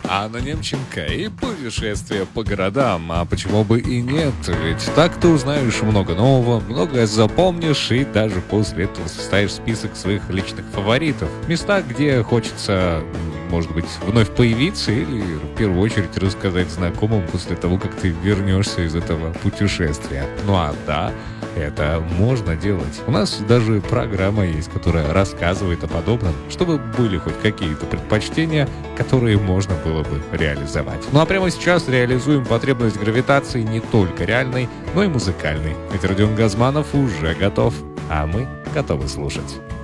Анна Немченко и путешествие по городам. А почему бы и нет? Ведь так ты узнаешь много нового, многое запомнишь и даже после этого составишь список своих личных фаворитов. Места, где хочется, может быть, вновь появиться или в первую очередь рассказать знакомым после того, как ты вернешься из этого путешествия. Ну а да, это можно делать. У нас даже программа есть, которая рассказывает о подобном, чтобы были хоть какие-то предпочтения, которые можно было бы реализовать. Ну а прямо сейчас реализуем потребность гравитации не только реальной, но и музыкальной. Ведь Родион Газманов уже готов, а мы готовы слушать.